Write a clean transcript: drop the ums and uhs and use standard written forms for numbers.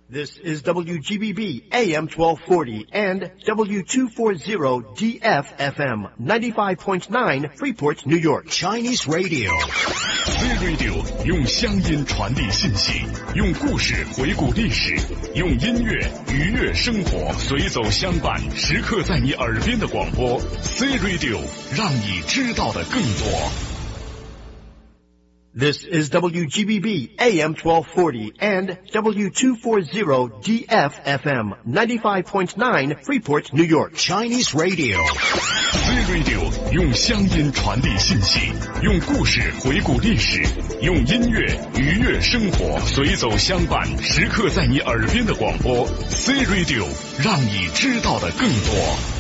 This is WGBB AM 1240 and W240DF FM 95.9 Freeport, New York. Chinese Radio. C Radio 用乡音传递信息，用故事回顾历史，用音乐愉悦生活，随走相伴，时刻在你耳边的广播。C Radio 让你知道的更多。 This is WGBB AM 1240 and W240DF FM 95.9 Freeport, New York. Chinese Radio. C Radio 用乡音传递信息，用故事回顾历史，用音乐愉悦生活，随走相伴，时刻在你耳边的广播。C Radio 让你知道的更多。